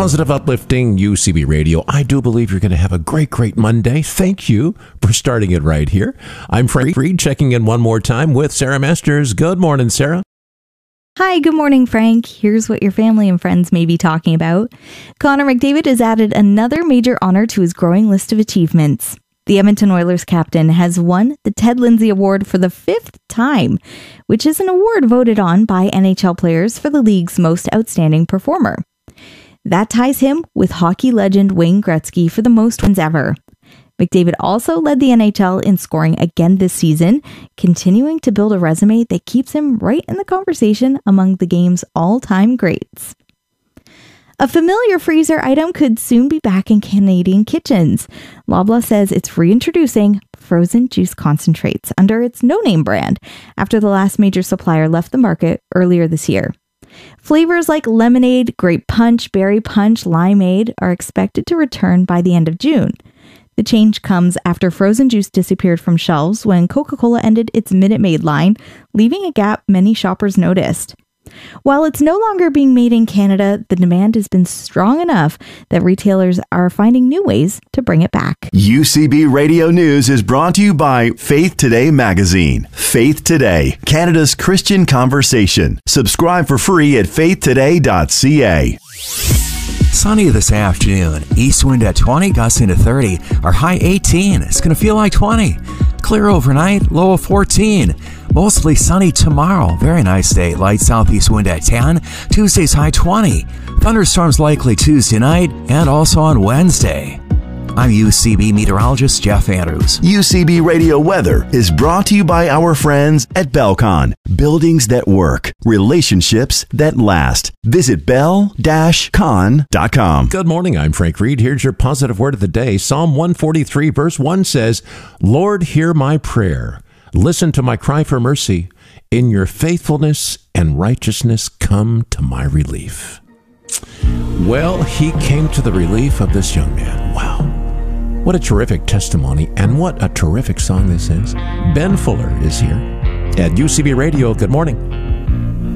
Positive, uplifting UCB Radio. I do believe you're going to have a great Monday. Thank you for starting it right here. I'm Frank Reed, checking in one more time with Sarah Masters. Good morning, Sarah. Hi, good morning, Frank. Here's what your family and friends may be talking about. Connor McDavid has added another major honor to his growing list of achievements. The Edmonton Oilers captain has won the Ted Lindsay Award for the 5th time, which is an award voted on by NHL players for the league's most outstanding performer. That ties him with hockey legend Wayne Gretzky for the most wins ever. McDavid also led the NHL in scoring again this season, continuing to build a resume that keeps him right in the conversation among the game's all-time greats. A familiar freezer item could soon be back in Canadian kitchens. Loblaw says it's reintroducing frozen juice concentrates under its no-name brand after the last major supplier left the market earlier this year. Flavors like lemonade, grape punch, berry punch, limeade are expected to return by the end of June. The change comes after frozen juice disappeared from shelves when Coca-Cola ended its Minute Maid line, leaving a gap many shoppers noticed. While it's no longer being made in Canada, the demand has been strong enough that retailers are finding new ways to bring it back. UCB Radio News is brought to you by Faith Today magazine. Faith Today, Canada's Christian conversation. Subscribe for free at faithtoday.ca. Sunny this afternoon. East wind at 20, gusting to 30. Our high 18. It's going to feel like 20. Clear overnight, low of 14. Mostly sunny tomorrow. Very nice day. Light southeast wind at 10. Tuesday's high 20. Thunderstorms likely Tuesday night and also on Wednesday. I'm UCB meteorologist Jeff Andrews. UCB Radio Weather is brought to you by our friends at Belcon. Buildings that work. Relationships that last. Visit bell-con.com. Good morning. I'm Frank Reed. Here's your positive word of the day. Psalm 143 verse 1 says, Lord, hear my prayer. Listen to my cry for mercy. In your faithfulness and righteousness, come to my relief. Well, he came to the relief of this young man. Wow. What a terrific testimony, and what a terrific song this is. Ben Fuller is here at UCB Radio. Good morning.